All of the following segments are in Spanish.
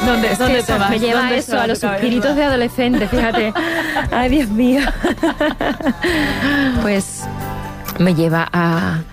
¿Dónde te vas? Me lleva ¿Dónde eso, a los suspiritos cabeza? de adolescente, fíjate. Ay, Dios mío. Pues me lleva a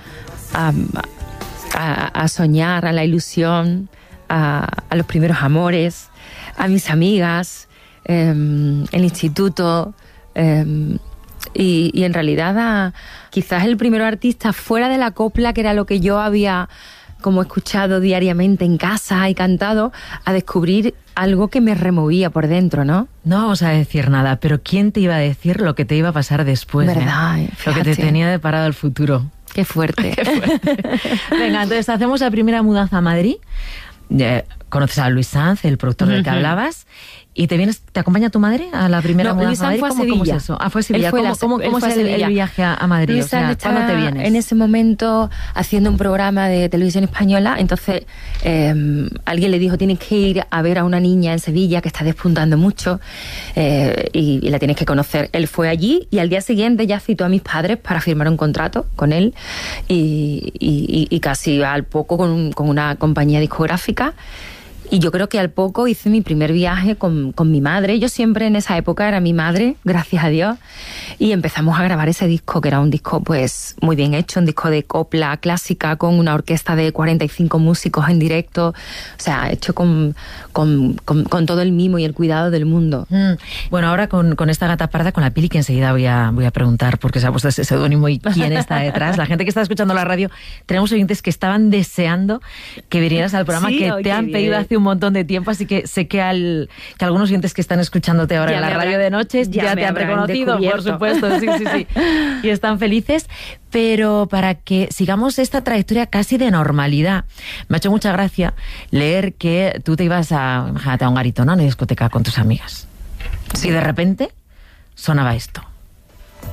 soñar, a la ilusión, a los primeros amores, a mis amigas, el instituto, y en realidad quizás el primer artista fuera de la copla, que era lo que yo había como escuchado diariamente en casa y cantado, a descubrir algo que me removía por dentro, ¿no? No vamos a decir nada, pero ¿quién te iba a decir lo que te iba a pasar después? ¿Verdad? Lo que te tenía deparado el futuro. Qué fuerte. Qué fuerte. Venga, entonces hacemos la primera mudanza a Madrid. Conoces a Luis Sanz, el productor del que hablabas, y te acompaña tu madre a la primera mudanza a Madrid. Fue a Sevilla. ¿Cómo es eso? Fue a Sevilla. ¿Cómo es el viaje a Madrid? Luis Sanz ¿cuándo te vienes? En ese momento haciendo un programa de televisión española, entonces alguien le dijo, tienes que ir a ver a una niña en Sevilla que está despuntando mucho, y la tienes que conocer. Él fue allí y al día siguiente ya citó a mis padres para firmar un contrato con él, y casi al poco con una compañía discográfica. Y yo creo que al poco hice mi primer viaje con mi madre. Yo siempre en esa época era mi madre, gracias a Dios. Y empezamos a grabar ese disco, que era un disco pues muy bien hecho, un disco de copla clásica con una orquesta de 45 músicos en directo. O sea, hecho con todo el mimo y el cuidado del mundo. Bueno, ahora con esta gata parda, con la Pili, que enseguida voy a preguntar por qué se ha puesto ese seudónimo y quién está detrás. La gente que está escuchando la radio, tenemos oyentes que estaban deseando que vinieras al programa, que te han pedido hace un montón de tiempo, así que sé que algunos oyentes que están escuchándote ahora en la radio de noches ya te han reconocido, por supuesto, sí. Y están felices, pero para que sigamos esta trayectoria casi de normalidad, me ha hecho mucha gracia leer que tú te ibas imagínate, a un garito, ¿no? A una discoteca con tus amigas. Y de repente sonaba esto.